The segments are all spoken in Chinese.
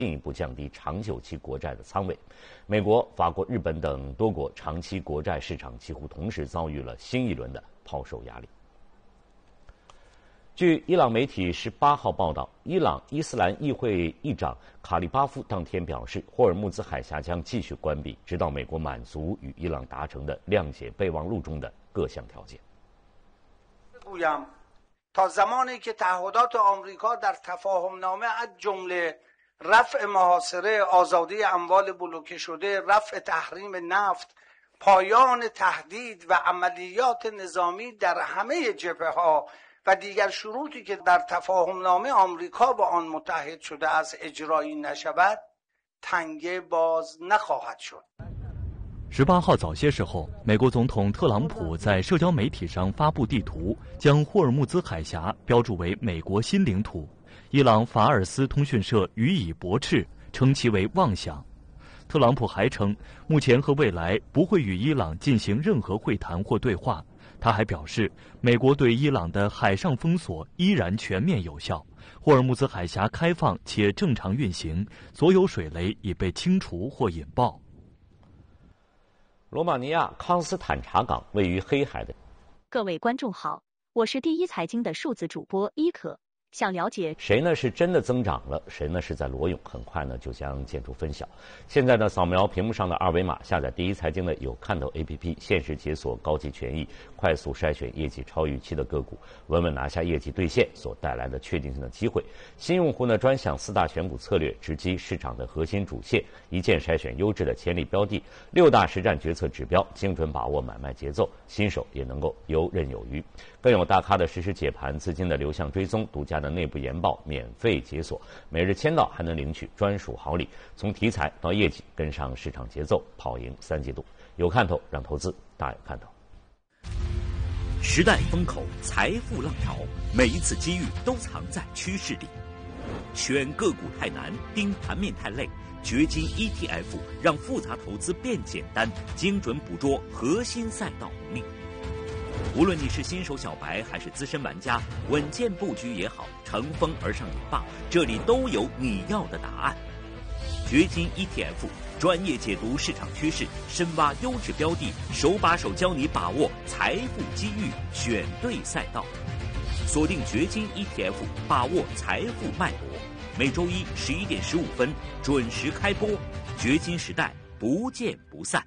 进一步降低长久期国债的仓位。美国、法国、日本等多国长期国债市场几乎同时遭遇了新一轮的抛售压力。据伊朗媒体18号报道，伊朗伊斯兰议会议长卡利巴夫当天表示，霍尔木兹海峡将继续关闭，直到美国满足与伊朗达成的谅解备忘录中的各项条件。 تا زمانی که تعهدات آمریکا در تفاهمنامه از جمله رفع محاصره، آزادی اموال بلوکه شده، رفع تحریم نفت، پایان تهدید و عملیات نظامی در همه جبهه‌ها و دیگر شروطی که در تفاهمنامه آمریکا با آن متحد شده است اجرایی نشود، تنگه باز نخواهد شد. 18号早些时候，美国总统特朗普在社交媒体上发布地图，将霍尔木兹海峡标注为美国新领土。伊朗法尔斯通讯社予以驳斥，称其为妄想。特朗普还称，目前和未来不会与伊朗进行任何会谈或对话。他还表示，美国对伊朗的海上封锁依然全面有效，霍尔木兹海峡开放且正常运行，所有水雷已被清除或引爆。 罗马尼亚康斯坦察港位于黑海的。 各位观众好，我是第一财经的数字主播伊可。想了解谁呢是真的增长了，谁呢是在裸泳，很快呢就将见出分晓。现在呢，扫描屏幕上的二维码，下载第一财经的有看头 APP， 限时解锁高级权益，快速筛选业绩超预期的个股，稳稳拿下业绩兑现所带来的确定性的机会。新用户呢专享4大选股策略，直击市场的核心主线，一键筛选优质的潜力标的，6大实战决策指标，精准把握买卖节奏，新手也能够游刃有余。更有大咖的实时解盘，资金的流向追踪，独家的内部研报免费解锁，每日签到还能领取专属好礼。从题材到业绩，跟上市场节奏，跑赢3季度。有看头，让投资大有看头。 时代风口，财富浪潮，每一次机遇都藏在趋势里。选个股太难，盯盘面太累，掘金 ETF 让复杂投资变简单，精准捕捉核心赛道红利。无论你是新手小白还是资深玩家，稳健布局也好，乘风而上也罢，这里都有你要的答案。掘金 ETF 专业解读市场趋势，深挖优质标的，手把手教你把握财富机遇，选对赛道。锁定掘金 ETF， 把握财富脉搏。每周一11点15分准时开播，掘金时代不见不散。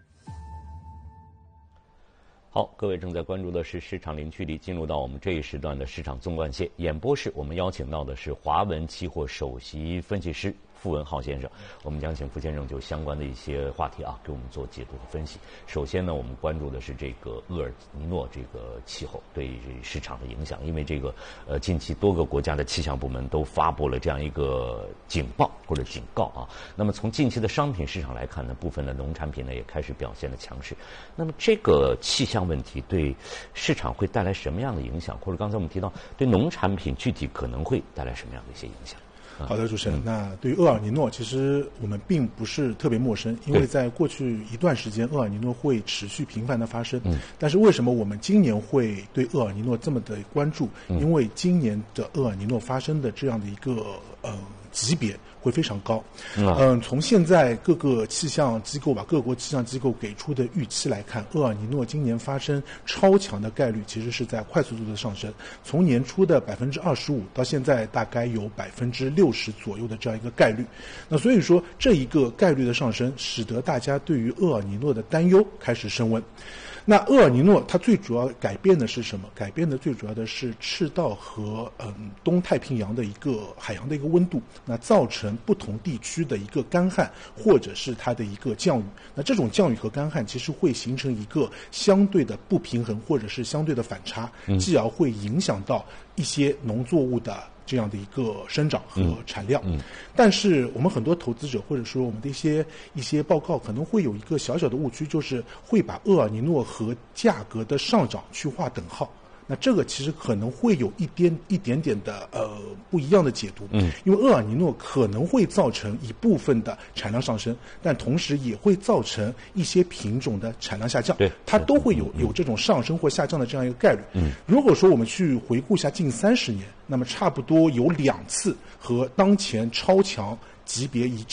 好，各位正在关注的是市场零距离，进入到我们这一时段的市场纵贯线演播室，我们邀请到的是华文期货首席分析师傅文浩先生，我们将请傅先生就相关的一些话题给我们做解读和分析。首先呢，我们关注的是这个厄尔尼诺这个气候对市场的影响，因为这个近期多个国家的气象部门都发布了这样一个警报或者警告啊。那么从近期的商品市场来看呢，部分的农产品呢也开始表现的强势。那么这个气象问题对市场会带来什么样的影响？或者刚才我们提到对农产品具体可能会带来什么样的一些影响？ 好的，主持人。那对于厄尔尼诺，其实我们并不是特别陌生，因为在过去一段时间，厄尔尼诺会持续频繁的发生。但是为什么我们今年会对厄尔尼诺这么的关注？因为今年的厄尔尼诺发生的这样的一个级别会非常高。从现在各个气象机构各国气象机构给出的预期来看，厄尔尼诺今年发生超强的概率其实是在快速度的上升，从年初的25%到现在大概有60%左右的这样一个概率。那所以说这一个概率的上升，使得大家对于厄尔尼诺的担忧开始升温。那厄尔尼诺它最主要改变的是什么？改变的最主要的是赤道和东太平洋的一个海洋的一个温度，那造成不同地区的一个干旱，或者是它的一个降雨。那这种降雨和干旱其实会形成一个相对的不平衡，或者是相对的反差，继而会影响到一些农作物的这样的一个生长和产量。但是我们很多投资者或者说我们的一些报告可能会有一个小小的误区，就是会把厄尔尼诺和价格的上涨去划等号。那这个其实可能会有一点点的不一样的解读。因为厄尔尼诺可能会造成一部分的产量上升，但同时也会造成一些品种的产量下降。对，它都会有这种上升或下降的这样一个概率。如果说我们去回顾一下近30年，那么差不多有2次和当前超强级别一致。